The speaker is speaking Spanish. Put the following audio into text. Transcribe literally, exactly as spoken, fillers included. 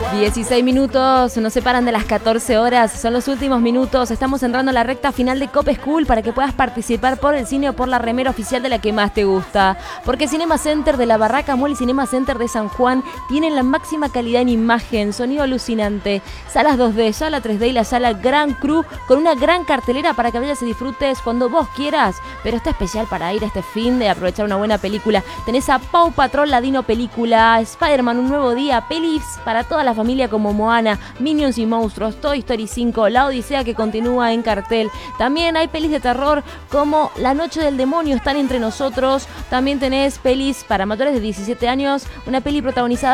dieciséis minutos, nos separan de las catorce horas, son los últimos minutos, estamos entrando a la recta final de Cop School para que puedas participar por el cine o por la remera oficial de la que más te gusta. Porque Cinema Center de la Barraca Mall y Cinema Center de San Juan tienen la máxima calidad en imagen, sonido alucinante, salas dos D, sala tres D y la sala Gran Cru con una gran cartelera para que vayas y disfrutes cuando vos quieras, pero está especial para ir a este fin de aprovechar una buena película. Tenés a Paw Patrol, Ladino Película, Spider-Man, Un Nuevo Día, pelis para toda la familia como Moana, Minions y Monstruos, Toy Story cinco, La Odisea que continúa en cartel. También hay pelis de terror como La Noche del Demonio, Están Entre Nosotros. También tenés pelis para mayores de diecisiete años, una peli protagonizada